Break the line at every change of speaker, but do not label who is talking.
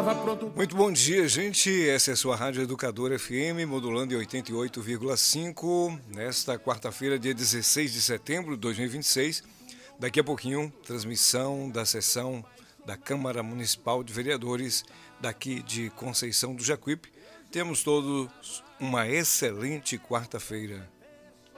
tava pronto.
Muito bom dia, gente. Essa é a sua Rádio Educadora FM, modulando em 88,5. Nesta quarta-feira, dia 16 de setembro de 2026. Daqui a pouquinho, transmissão da sessão da Câmara Municipal de Vereadores daqui de Conceição do Jacuípe. Temos todos uma excelente quarta-feira.